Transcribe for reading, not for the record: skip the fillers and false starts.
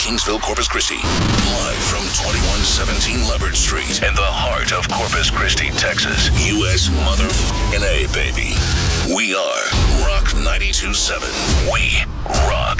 Kingsville, Corpus Christi. Live from 2117 Leopard Street in the heart of Corpus Christi, Texas. U.S. motherfucking A, baby. We are Rock 92.7. We rock.